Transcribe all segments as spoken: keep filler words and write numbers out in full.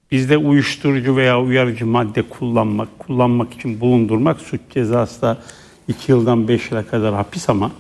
Bizde uyuşturucu veya uyarıcı madde kullanmak, kullanmak için bulundurmak suç cezası da iki yıldan beş yıla kadar hapis ama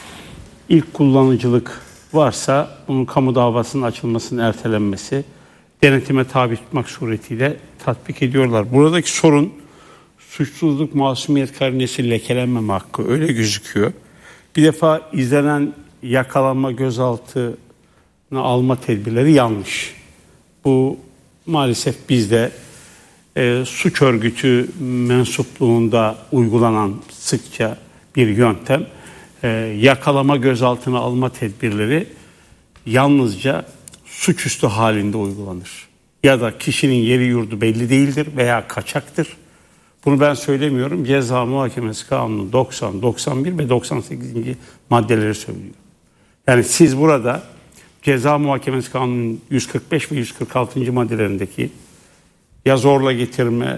ilk kullanıcılık varsa bunun kamu davasının açılmasının ertelenmesi, denetime tabi tutmak suretiyle tatbik ediyorlar. Buradaki sorun suçsuzluk masumiyet karinesi lekelenmeme hakkı, öyle gözüküyor. Bir defa izlenen yakalanma, gözaltına alma tedbirleri yanlış. Bu maalesef bizde e, suç örgütü mensupluğunda uygulanan sıkça bir yöntem. E, yakalama, gözaltına alma tedbirleri yalnızca suçüstü halinde uygulanır. Ya da kişinin yeri yurdu belli değildir veya kaçaktır. Bunu ben söylemiyorum. Ceza Muhakemesi Kanunu doksan, doksan bir ve doksan sekizinci maddeleri söylüyor. Yani siz burada Ceza Muhakemesi Kanunu'nun yüz kırk beş ve yüz kırk altıncı maddelerindeki ya zorla getirme,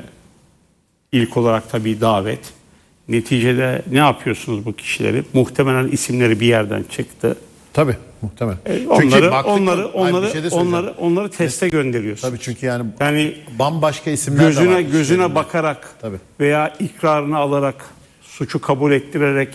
ilk olarak tabii davet. Neticede ne yapıyorsunuz bu kişileri? Muhtemelen isimleri bir yerden çıktı. Tabii, muhtemelen. E, onları baktık, onları onları şey onları onları teste gönderiyorsunuz. Tabii, çünkü yani yani bambaşka isimler gözüne de var. gözüne işlerinde bakarak tabii, veya ikrarını alarak, suçu kabul ettirerek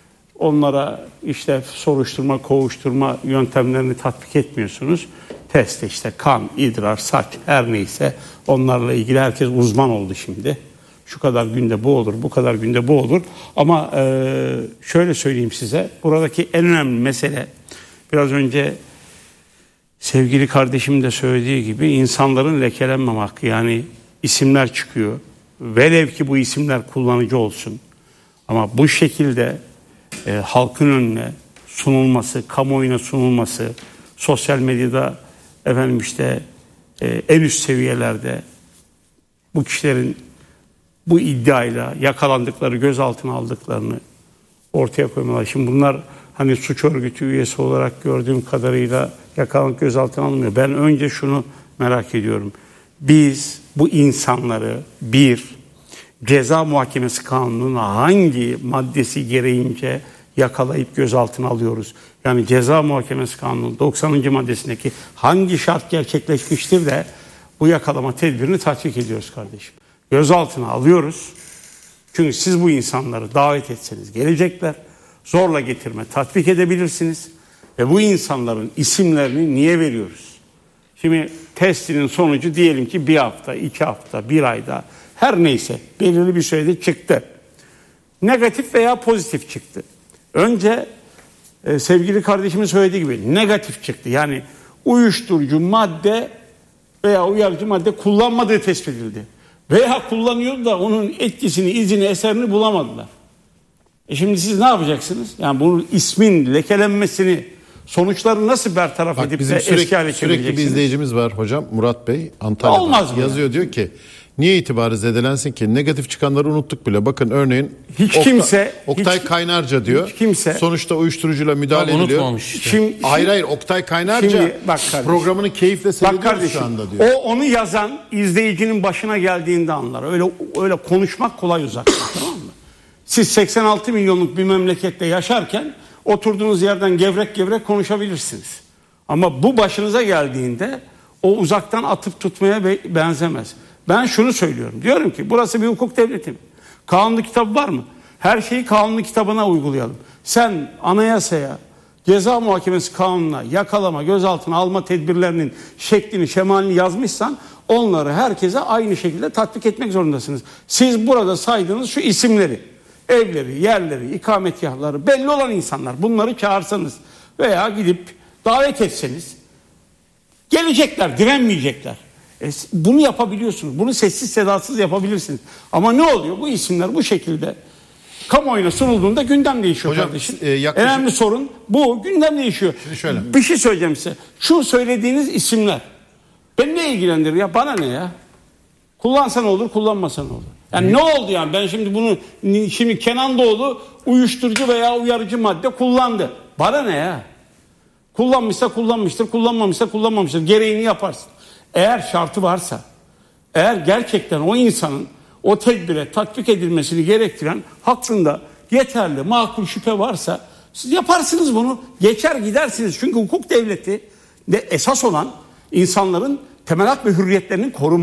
onlara işte soruşturma, kovuşturma yöntemlerini tatbik etmiyorsunuz. Test işte kan, idrar, saç, her neyse onlarla ilgili herkes uzman oldu şimdi. Şu kadar günde bu olur, bu kadar günde bu olur. Ama e, şöyle söyleyeyim size, buradaki en önemli mesele, biraz önce sevgili kardeşim de söylediği gibi, insanların lekelenmeme hakkı. Yani isimler çıkıyor. Velev ki bu isimler kullanıcı olsun. Ama bu şekilde e, halkın önüne sunulması, kamuoyuna sunulması, sosyal medyada efendim işte e, en üst seviyelerde bu kişilerin bu iddiayla yakalandıkları, gözaltına aldıklarını ortaya koymalar. Şimdi bunlar hani suç örgütü üyesi olarak gördüğüm kadarıyla yakalanıp gözaltına alınmıyor. Ben önce şunu merak ediyorum. Biz bu insanları bir, Ceza Muhakemesi Kanunu'nun hangi maddesi gereğince yakalayıp gözaltına alıyoruz? Yani Ceza Muhakemesi Kanunu doksanıncı maddesindeki hangi şart gerçekleşmiştir de bu yakalama tedbirini tatbik ediyoruz kardeşim? Gözaltına alıyoruz. Çünkü siz bu insanları davet etseniz gelecekler. Zorla getirme tatbik edebilirsiniz. Ve bu insanların isimlerini niye veriyoruz? Şimdi testinin sonucu diyelim ki bir hafta, iki hafta, bir ayda her neyse belirli bir sürede çıktı. Negatif veya pozitif çıktı. Önce e, sevgili kardeşimin söylediği gibi negatif çıktı. Yani uyuşturucu madde veya uyarıcı madde kullanmadığı tespit edildi. Veya kullanıyordu da onun etkisini, izini, eserini bulamadılar. E şimdi siz ne yapacaksınız? Yani bunun ismin lekelenmesini, sonuçları nasıl bertaraf Bak, edip bizim de sürekli, eski hale sürekli bir çevireceksiniz? izleyicimiz var hocam, Murat Bey, Antalya'da. Olmaz mı yazıyor, diyor ki niye itibarı zedelensin ki? Negatif çıkanları unuttuk bile. Bakın örneğin hiç Okta, kimse Oktay hiç, Kaynarca diyor. Hiç kimse sonuçta uyuşturucuyla müdahale Ama ediliyor. unutmamış işte. Şimdi, Hayır hayır Oktay Kaynarca şimdi, bak programını keyifle seyrediyoruz şu anda diyor. O onu yazan izleyicinin başına geldiğinde anlar. Öyle öyle konuşmak kolay uzak. Tamam mı? Siz seksen altı milyonluk bir memlekette yaşarken oturduğunuz yerden gevrek gevrek konuşabilirsiniz. Ama bu başınıza geldiğinde o uzaktan atıp tutmaya benzemez. Ben şunu söylüyorum. Diyorum ki burası bir hukuk devleti mi? Kanunu kitabı var mı? Her şeyi kanunu kitabına uygulayalım. Sen anayasaya, Ceza Muhakemesi Kanunu'na yakalama, gözaltına alma tedbirlerinin şeklini, şemalini yazmışsan onları herkese aynı şekilde tatbik etmek zorundasınız. Siz burada saydığınız şu isimleri, evleri, yerleri, ikametgahları belli olan insanlar, bunları çağırsanız veya gidip davet etseniz gelecekler, direnmeyecekler. E, bunu yapabiliyorsunuz. Bunu sessiz sedasız yapabilirsiniz. Ama ne oluyor? Bu isimler bu şekilde kamuoyuna sunulduğunda gündem değişiyor hocam, kardeşim. E, yaklaşık... Önemli sorun bu. Gündem değişiyor. Şimdi şöyle. Bir şey söyleyeceğim size. Şu söylediğiniz isimler beni ne ilgilendirir ya? Bana ne ya? Kullansa ne olur, kullanmasa ne olur? Yani ne oldu yani? Ben şimdi bunu, şimdi Kenan Doğulu uyuşturucu veya uyarıcı madde kullandı. Bana ne ya? Kullanmışsa kullanmıştır, kullanmamışsa kullanmamıştır. Gereğini yaparsın. Eğer şartı varsa, eğer gerçekten o insanın o tedbire tatbik edilmesini gerektiren hakkında yeterli, makul şüphe varsa siz yaparsınız bunu. Geçer gidersiniz. Çünkü hukuk devleti de esas olan insanların temel hak ve hürriyetlerinin korunması.